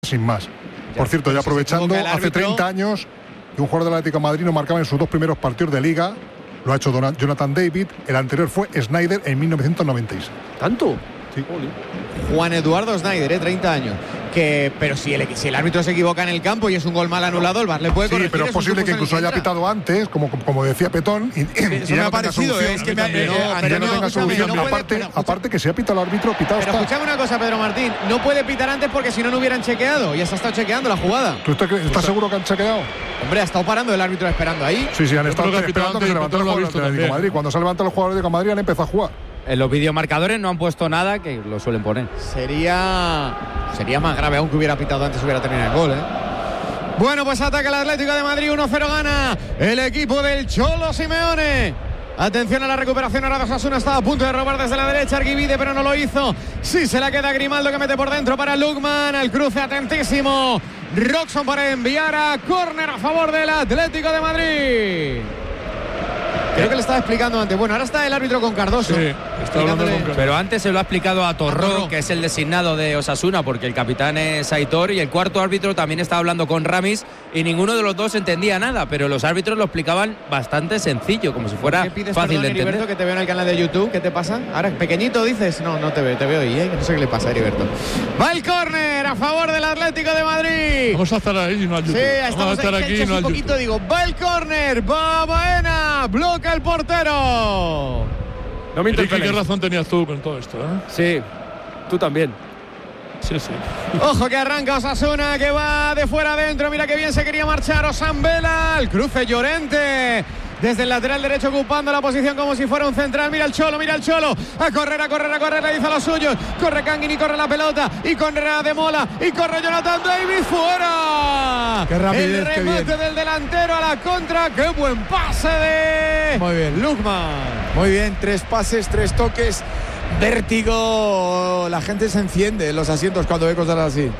sin más. Por cierto, ya aprovechando, hace 30 años que un jugador del Atlético de Madrid no marcaba en sus 2 primeros partidos de Liga. Lo ha hecho Jonathan David. El anterior fue Snyder en 1996. ¿Tanto? Sí. Juan Eduardo Snyder, 30 años. Pero si el árbitro se equivoca en el campo y es un gol mal anulado, el VAR le puede corregir. Sí, pero es posible que incluso haya pitado antes, como decía Petón, y eso me ha parecido, es que no tenga solución. Aparte que si ha pitado el árbitro, pitado pero está. Escuchame una cosa, Pedro Martín, no puede pitar antes porque si no hubieran chequeado. Ya se ha estado chequeando la jugada. ¿Tú estás seguro que han chequeado? Hombre, ha estado parando el árbitro esperando ahí. Sí, han estado esperando que se levantó el jugador del Atlético de Madrid. Cuando se ha levantado el jugador del Atlético de Madrid han empezado a jugar. En los videomarcadores no han puesto nada, que lo suelen poner. Sería más grave aún que hubiera pitado antes, hubiera terminado el gol, Bueno, pues ataca el Atlético de Madrid, 1-0 gana el equipo del Cholo Simeone. Atención a la recuperación ahora de Osasuna, estaba a punto de robar desde la derecha Arguivide, pero no lo hizo. Sí, se la queda Grimaldo, que mete por dentro para Lukman, al cruce atentísimo Roxon para enviar a córner a favor del Atlético de Madrid. Creo que le estaba explicando antes. Bueno, ahora está el árbitro con Cardoso. Sí, está hablando con Cardoso. Pero antes se lo ha explicado a Torró, que es el designado de Osasuna, porque el capitán es Aitor, y el cuarto árbitro también estaba hablando con Ramis, y ninguno de los dos entendía nada, pero los árbitros lo explicaban bastante sencillo, como si fuera fácil de entender. Heriberto, que te veo en el canal de YouTube, ¿qué te pasa? Ahora, pequeñito dices, no te veo ahí, no sé qué le pasa a Heriberto. Va el córner a favor del Atlético de Madrid. Vamos a estar ahí y no al YouTube. Sí, vamos a estar aquí y no al poquito, YouTube. digo, va el córner, va Baena, bloca el portero. No me interpeles. ¿Qué razón tenías tú con todo esto? Sí, tú también. Sí. Ojo que arranca Osasuna, que va de fuera adentro. Mira que bien se quería marchar Osambela. El cruce Llorente. Desde el lateral derecho ocupando la posición como si fuera un central. Mira el Cholo. A correr, le dice a los suyos. Corre Canguin y corre la pelota. Y corre de Mola. Y corre Jonathan David fuera. Qué rapidez, el remate del delantero a la contra. Qué buen pase de muy bien Lukman. Muy bien, 3 pases, 3 toques. Vértigo. La gente se enciende en los asientos cuando ve cosas así.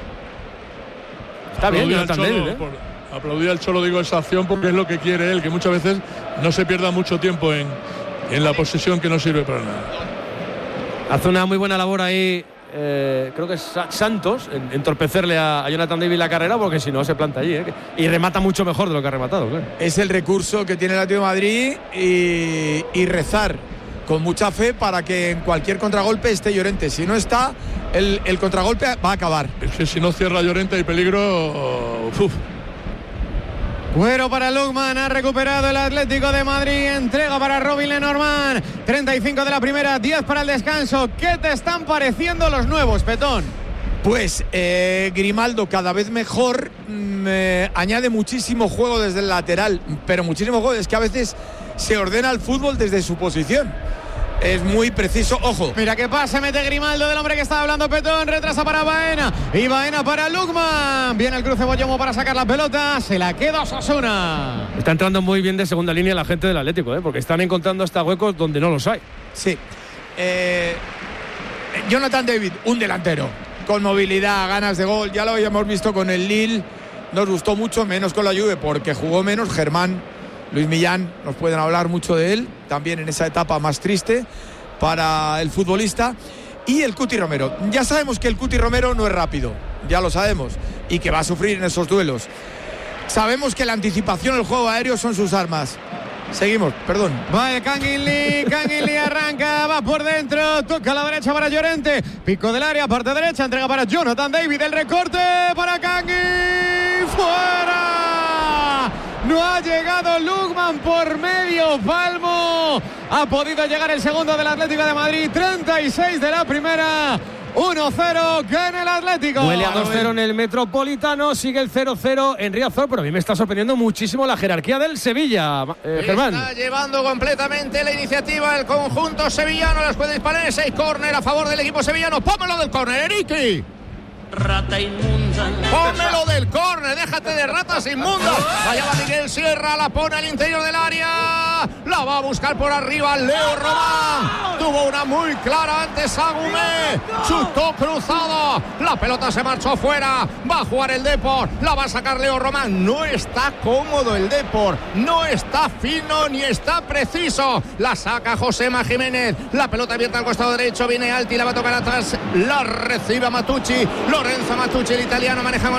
Está bien, Jonathan David, Aplaudí al Cholo, digo, esa acción porque es lo que quiere él, que muchas veces no se pierda mucho tiempo en la posesión, que no sirve para nada. Hace una muy buena labor ahí, creo que es Santos, en entorpecerle a Jonathan David la carrera, porque si no se planta allí, y remata mucho mejor de lo que ha rematado, claro. Es el recurso que tiene el Atlético de Madrid y rezar con mucha fe para que en cualquier contragolpe esté Llorente. Si no está, el contragolpe va a acabar. Es que si no cierra Llorente hay peligro. Cuero para Lukman, ha recuperado el Atlético de Madrid, entrega para Robin Lenormand, 35 de la primera, 10 para el descanso. ¿Qué te están pareciendo los nuevos, Petón? Pues Grimaldo cada vez mejor, añade muchísimo juego desde el lateral, pero muchísimo juego, es que a veces se ordena el fútbol desde su posición. Es muy preciso, ojo. Mira qué pasa, mete Grimaldo del hombre que estaba hablando Petón, retrasa para Baena y Baena para Lukman. Viene el cruce Boyomo para sacar la pelota, se la queda Osasuna. Está entrando muy bien de segunda línea la gente del Atlético, porque están encontrando hasta huecos donde no los hay. Sí. Jonathan David, un delantero con movilidad, ganas de gol, ya lo habíamos visto con el Lille, nos gustó mucho, menos con la Juve porque jugó menos. Germán, Luis Millán, nos pueden hablar mucho de él, también en esa etapa más triste para el futbolista. Y el Cuti Romero, ya sabemos que el Cuti Romero no es rápido, ya lo sabemos, y que va a sufrir en esos duelos. Sabemos que la anticipación, el juego aéreo son sus armas. Seguimos, perdón. Va Canguin Lee arranca, va por dentro, toca a la derecha para Llorente, pico del área, parte derecha, entrega para Jonathan David, el recorte para Canguin, fuera. No ha llegado Lukman por medio palmo. Ha podido llegar el segundo del Atlético de Madrid. 36 de la primera. 1-0, gana el Atlético. Huele a 2-0 en el Metropolitano, sigue el 0-0 en Riazor, pero a mí me está sorprendiendo muchísimo la jerarquía del Sevilla, Germán. Está llevando completamente la iniciativa el conjunto sevillano, las puede disparar, ese córner a favor del equipo sevillano. Pómelo del córner, Eriki. Rata inmunda. Pómelo del córner, déjate de ratas inmundas. Allá va Miguel Sierra, la pone al interior del área. La va a buscar por arriba Leo Román. Tuvo una muy clara antes Agumé. Chutó cruzado. La pelota se marchó fuera. Va a jugar el Depor. La va a sacar Leo Román. No está cómodo el Depor. No está fino ni está preciso. La saca Josema Jiménez. La pelota abierta al costado derecho. Viene Alti, la va a tocar atrás. La recibe Matucci. Lorenzo Matucci, el italiano, maneja